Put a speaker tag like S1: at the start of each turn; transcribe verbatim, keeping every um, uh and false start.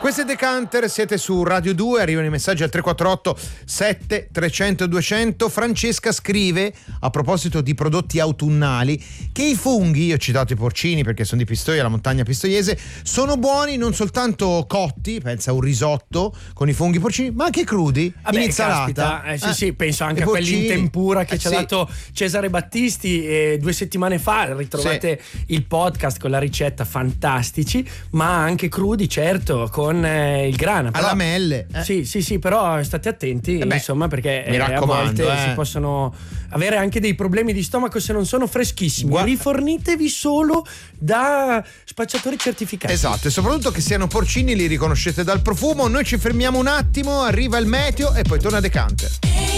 S1: Questo è Decanter, siete su Radio due, arrivano i messaggi al tre quattro otto sette trecento duecento. Francesca scrive, a proposito di prodotti autunnali, che i funghi, io ho citato i porcini perché sono di Pistoia, la montagna pistoiese, sono buoni non soltanto cotti, pensa a un risotto con i funghi porcini, ma anche crudi,
S2: Vabbè,
S1: in insalata.
S2: Caspita, eh, sì
S1: Eh,
S2: sì, penso anche
S1: i
S2: a quelli in
S1: porcini.
S2: tempura che
S1: Eh,
S2: ci ha
S1: sì.
S2: dato Cesare Battisti eh, due settimane fa. Ritrovate il podcast con la ricetta, fantastici, ma anche crudi, certo, con eh, il grana.
S1: A lamelle. Eh.
S2: Sì, sì, sì, però state attenti,
S1: Eh beh,
S2: insomma, perché
S1: mi
S2: eh, a
S1: raccomando,
S2: volte
S1: eh.
S2: si possono avere anche dei problemi di stomaco se non sono freschissimi.
S1: Gua-
S2: Rifornitevi solo da spacciatori certificati.
S1: Esatto, e soprattutto che siano porcini, li riconoscete dal profumo. Noi ci fermiamo un attimo, arriva il meteo e poi torna Decanter.